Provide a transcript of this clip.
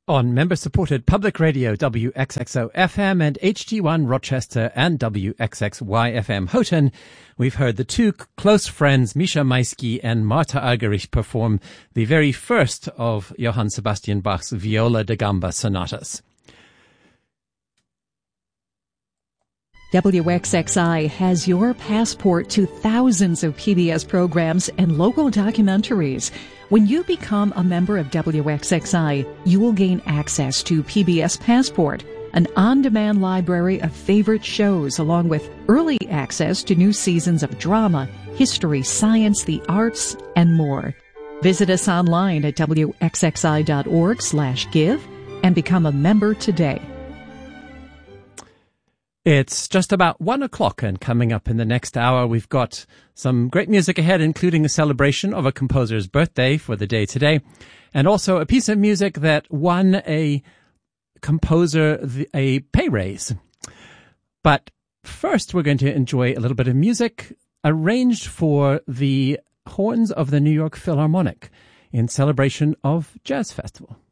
On member-supported public radio WXXO FM and HT1 Rochester and WXXY FM Houghton, we've heard the two close friends Misha Maisky and Marta Argerich perform the very first of Johann Sebastian Bach's Viola da Gamba sonatas. WXXI has your passport to thousands of PBS programs and local documentaries. When you become a member of WXXI, you will gain access to PBS Passport, an on-demand library of favorite shows, along with early access to new seasons of drama, history, science, the arts, and more. Visit us online at wxxi.org/give and become a member today. It's just about 1 o'clock, and coming up in the next hour, we've got some great music ahead, including a celebration of a composer's birthday for the day today, and also a piece of music that won a composer a pay raise. But first, we're going to enjoy a little bit of music arranged for the horns of the New York Philharmonic in celebration of Jazz Festival.